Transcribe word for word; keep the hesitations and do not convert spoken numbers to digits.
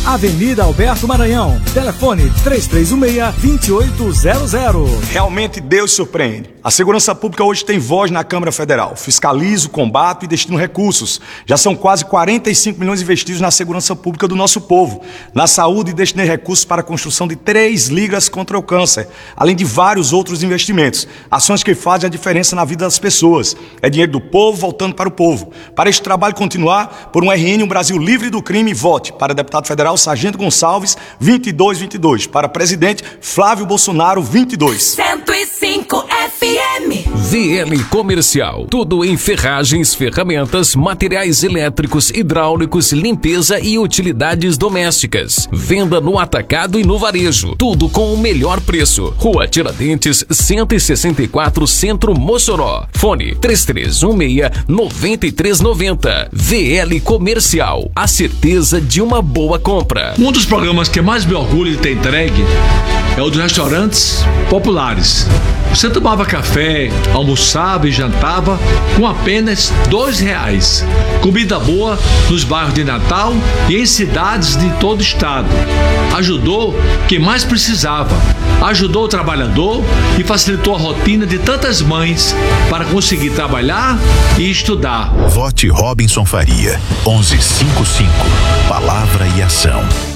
Avenida Alberto Maranhão, telefone três três um seis, dois oito zero zero. Realmente Deus surpreende. A segurança pública hoje tem voz na Câmara Federal. Fiscalizo, combato e destino recursos. Já são quase quarenta e cinco milhões investidos na segurança pública do nosso povo. Na saúde, destinei recursos para a construção de três ligas contra o câncer, além de vários outros investimentos. Ações que fazem a diferença na vida das pessoas. É dinheiro do povo voltando para o povo. Para este trabalho continuar, por um R N, um Brasil livre do crime, vote para deputado federal Sargento Gonçalves, vinte e dois vinte e dois. Para presidente, Flávio Bolsonaro, vinte e dois. cento e cinco F M. V L Comercial. Tudo em ferragens, ferramentas, materiais elétricos, hidráulicos, limpeza e utilidades domésticas. Venda no atacado e no varejo. Tudo com o melhor preço. Rua Tiradentes, cento e sessenta e quatro, Centro, Mossoró. Fone três três um seis, nove três nove zero. V L Comercial. A certeza de uma boa compra. Um dos programas que mais me orgulho de ter entregue é o dos restaurantes populares. Você tomava café, almoçava e jantava com apenas dois reais. Comida boa nos bairros de Natal e em cidades de todo o estado. Ajudou quem mais precisava. Ajudou o trabalhador e facilitou a rotina de tantas mães para conseguir trabalhar e estudar. Vote Robinson Faria, onze cinquenta e cinco. Palavra e ação.